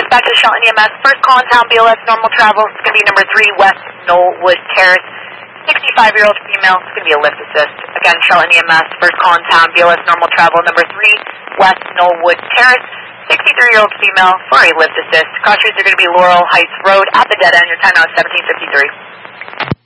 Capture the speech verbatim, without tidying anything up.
Dispatch to Shelton E M S. First call in town, B L S normal travel. It's going to be number three, West Knollwood Terrace. sixty-five-year-old female. It's going to be a lift assist. Again, Shelton E M S. First call in town, B L S normal travel. Number three, West Knollwood Terrace. sixty-three-year-old female for a lift assist. Cross streets are going to be Laurel Heights Road at the dead end. Your time now is seventeen fifty-three.